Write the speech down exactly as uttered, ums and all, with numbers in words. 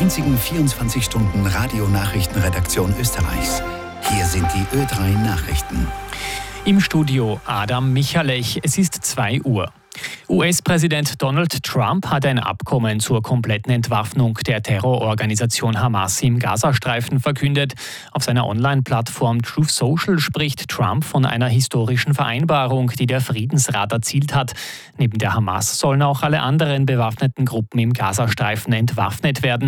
einzigen vierundzwanzig Stunden Radionachrichtenredaktion Österreichs. Hier sind die Ö drei Nachrichten. Im Studio Adam Michalech. Es ist zwei Uhr. U S-Präsident Donald Trump hat ein Abkommen zur kompletten Entwaffnung der Terrororganisation Hamas im Gazastreifen verkündet. Auf seiner Online-Plattform Truth Social spricht Trump von einer historischen Vereinbarung, die der Friedensrat erzielt hat. Neben der Hamas sollen auch alle anderen bewaffneten Gruppen im Gazastreifen entwaffnet werden.